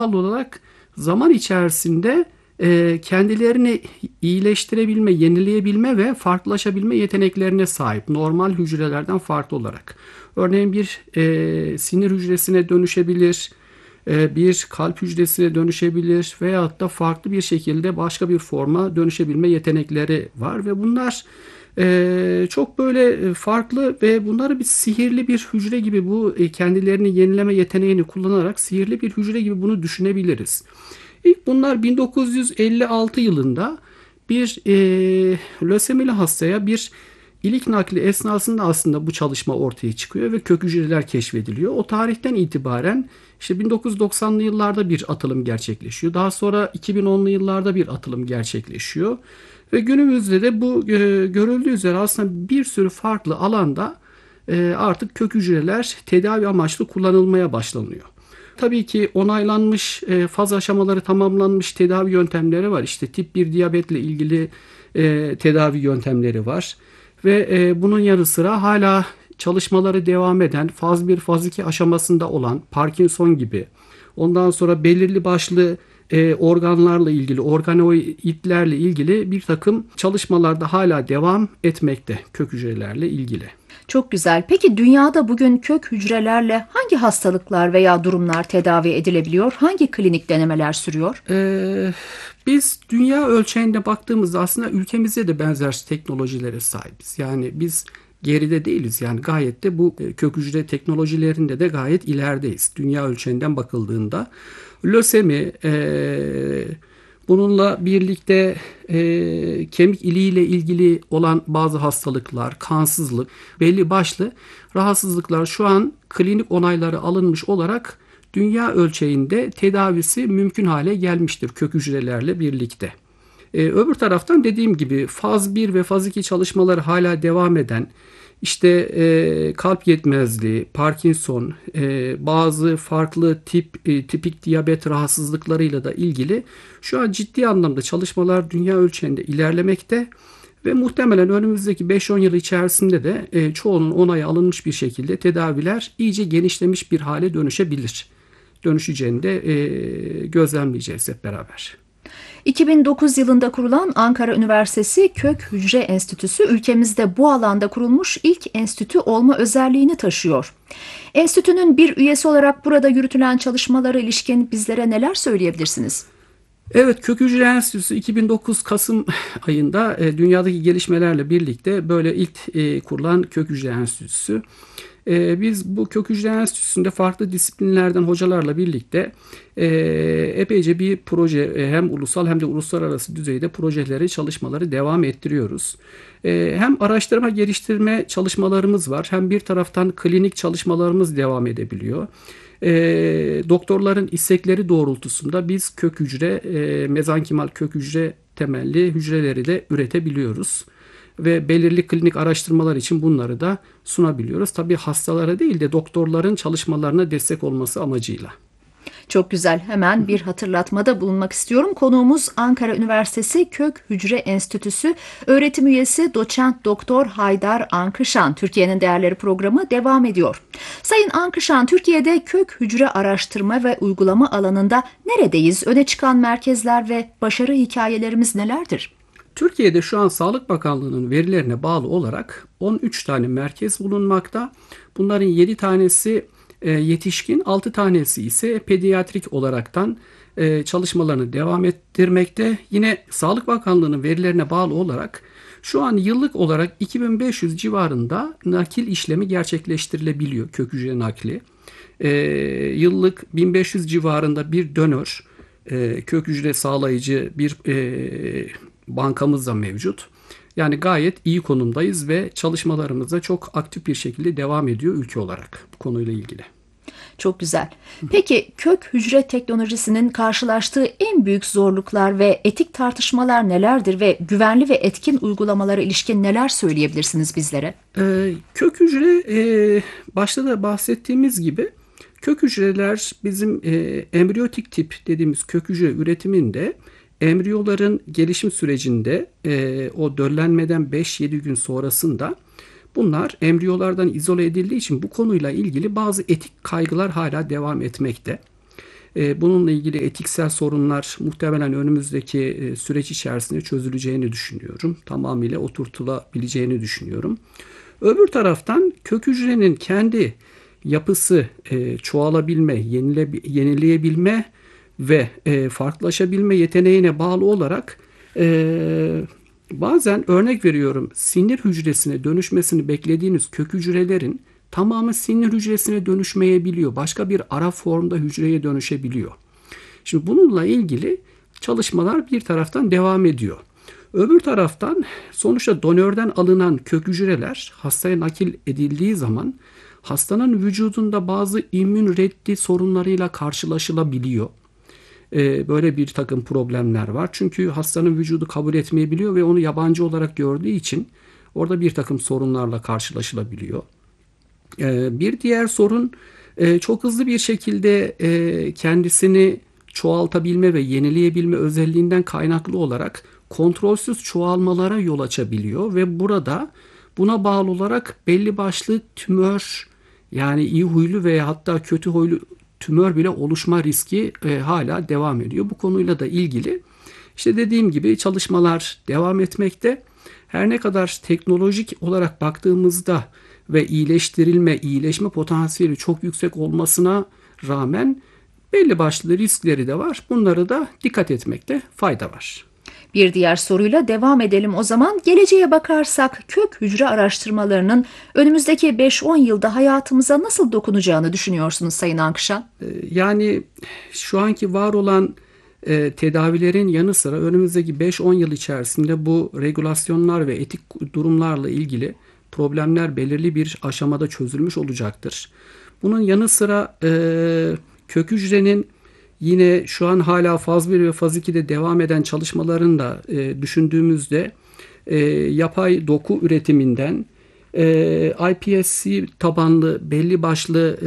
olarak zaman içerisinde kendilerini iyileştirebilme, yenileyebilme ve farklılaşabilme yeteneklerine sahip normal hücrelerden farklı olarak. Örneğin bir sinir hücresine dönüşebilir, bir kalp hücresine dönüşebilir veyahut da farklı bir şekilde başka bir forma dönüşebilme yetenekleri var ve bunlar çok böyle farklı ve bunları bir sihirli bir hücre gibi bu kendilerini yenileme yeteneğini kullanarak sihirli bir hücre gibi bunu düşünebiliriz. İlk bunlar 1956 yılında bir lösemili hastaya bir ilik nakli esnasında aslında bu çalışma ortaya çıkıyor ve kök hücreler keşfediliyor. O tarihten itibaren işte 1990'lı yıllarda bir atılım gerçekleşiyor. Daha sonra 2010'lu yıllarda bir atılım gerçekleşiyor. Ve günümüzde de bu görüldüğü üzere aslında bir sürü farklı alanda artık kök hücreler tedavi amaçlı kullanılmaya başlanıyor. Tabii ki onaylanmış, faz aşamaları tamamlanmış tedavi yöntemleri var. İşte tip 1 diyabetle ilgili tedavi yöntemleri var. Ve bunun yanı sıra hala çalışmaları devam eden, faz 1, faz 2 aşamasında olan Parkinson gibi, ondan sonra belirli başlı organlarla ilgili, organoidlerle ilgili bir takım çalışmalar da hala devam etmekte kök hücrelerle ilgili. Çok güzel. Peki dünyada bugün kök hücrelerle hangi hastalıklar veya durumlar tedavi edilebiliyor? Hangi klinik denemeler sürüyor? Biz dünya ölçeğinde baktığımızda aslında ülkemizde de benzer teknolojilere sahibiz. Yani biz geride değiliz. Yani gayet de bu kök hücre teknolojilerinde de gayet ilerideyiz. Dünya ölçeğinden bakıldığında. Lösemi, bununla birlikte kemik iliğiyle ilgili olan bazı hastalıklar, kansızlık, belli başlı rahatsızlıklar şu an klinik onayları alınmış olarak dünya ölçeğinde tedavisi mümkün hale gelmiştir kök hücrelerle birlikte. Öbür taraftan dediğim gibi faz 1 ve faz 2 çalışmaları hala devam eden işte kalp yetmezliği, Parkinson, bazı farklı tipik diyabet rahatsızlıklarıyla da ilgili şu an ciddi anlamda çalışmalar dünya ölçeğinde ilerlemekte ve muhtemelen önümüzdeki 5-10 yıl içerisinde de çoğunun onayı alınmış bir şekilde tedaviler iyice genişlemiş bir hale dönüşebilir. Dönüşeceğini de gözlemleyeceğiz hep beraber. 2009 yılında kurulan Ankara Üniversitesi Kök Hücre Enstitüsü ülkemizde bu alanda kurulmuş ilk enstitü olma özelliğini taşıyor. Enstitünün bir üyesi olarak burada yürütülen çalışmalara ilişkin bizlere neler söyleyebilirsiniz? Evet, Kök Hücre Enstitüsü 2009 Kasım ayında dünyadaki gelişmelerle birlikte böyle ilk kurulan Kök Hücre Enstitüsü. Biz bu Kök Hücre Enstitüsü'nde farklı disiplinlerden hocalarla birlikte epeyce bir proje hem ulusal hem de uluslararası düzeyde projeleri, çalışmaları devam ettiriyoruz. Hem araştırma geliştirme çalışmalarımız var hem bir taraftan klinik çalışmalarımız devam edebiliyor. Doktorların istekleri doğrultusunda biz kök hücre, mezankimal kök hücre temelli hücreleri de üretebiliyoruz. Ve belirli klinik araştırmalar için bunları da sunabiliyoruz. Tabii hastalara değil de doktorların çalışmalarına destek olması amacıyla. Çok güzel. Hemen bir hatırlatmada bulunmak istiyorum. Konuğumuz Ankara Üniversitesi Kök Hücre Enstitüsü öğretim üyesi Doçent Doktor Haydar Ankışan. Türkiye'nin Değerleri programı devam ediyor. Sayın Ankışan, Türkiye'de kök hücre araştırma ve uygulama alanında neredeyiz? Öne çıkan merkezler ve başarı hikayelerimiz nelerdir? Türkiye'de şu an Sağlık Bakanlığı'nın verilerine bağlı olarak 13 tane merkez bulunmakta. Bunların 7 tanesi yetişkin, 6 tanesi ise pediatrik olaraktan çalışmalarını devam ettirmekte. Yine Sağlık Bakanlığı'nın verilerine bağlı olarak şu an yıllık olarak 2500 civarında nakil işlemi gerçekleştirilebiliyor, kök hücre nakli. Yıllık 1500 civarında bir donör, kök hücre sağlayıcı bir bankamız da mevcut. Yani gayet iyi konumdayız ve çalışmalarımız da çok aktif bir şekilde devam ediyor ülke olarak bu konuyla ilgili. Çok güzel. Peki kök hücre teknolojisinin karşılaştığı en büyük zorluklar ve etik tartışmalar nelerdir ve güvenli ve etkin uygulamalara ilişkin neler söyleyebilirsiniz bizlere? Kök hücre başta da bahsettiğimiz gibi kök hücreler bizim embriyotik tip dediğimiz kök hücre üretiminde embriyoların gelişim sürecinde o döllenmeden 5-7 gün sonrasında bunlar embriyolardan izole edildiği için bu konuyla ilgili bazı etik kaygılar hala devam etmekte. Bununla ilgili etiksel sorunlar muhtemelen önümüzdeki süreç içerisinde çözüleceğini düşünüyorum. Tamamıyla oturtulabileceğini düşünüyorum. Öbür taraftan kök hücrenin kendi yapısı çoğalabilme, yenileyebilme ve farklılaşabilme yeteneğine bağlı olarak bazen örnek veriyorum sinir hücresine dönüşmesini beklediğiniz kök hücrelerin tamamı sinir hücresine dönüşmeyebiliyor. Başka bir ara formda hücreye dönüşebiliyor. Şimdi bununla ilgili çalışmalar bir taraftan devam ediyor. Öbür taraftan sonuçta donörden alınan kök hücreler hastaya nakil edildiği zaman hastanın vücudunda bazı immün reddi sorunlarıyla karşılaşılabiliyor. Böyle bir takım problemler var. Çünkü hastanın vücudu kabul etmeyebiliyor ve onu yabancı olarak gördüğü için orada bir takım sorunlarla karşılaşılabiliyor. Bir diğer sorun çok hızlı bir şekilde kendisini çoğaltabilme ve yenileyebilme özelliğinden kaynaklı olarak kontrolsüz çoğalmalara yol açabiliyor ve buna bağlı olarak belli başlı tümör yani iyi huylu veya hatta kötü huylu tümör bile oluşma riski hala devam ediyor. Bu konuyla da ilgili işte dediğim gibi çalışmalar devam etmekte. Her ne kadar teknolojik olarak baktığımızda ve iyileşme potansiyeli çok yüksek olmasına rağmen belli başlı riskleri de var. Bunları da dikkat etmekte fayda var. Bir diğer soruyla devam edelim o zaman. Geleceğe bakarsak kök hücre araştırmalarının önümüzdeki 5-10 yılda hayatımıza nasıl dokunacağını düşünüyorsunuz Sayın Ankışan? Yani şu anki var olan tedavilerin yanı sıra önümüzdeki 5-10 yıl içerisinde bu regülasyonlar ve etik durumlarla ilgili problemler belirli bir aşamada çözülmüş olacaktır. Bunun yanı sıra kök hücrenin yine şu an hala faz 1 ve faz 2'de devam eden çalışmalarını da düşündüğümüzde yapay doku üretiminden iPSC tabanlı belli başlı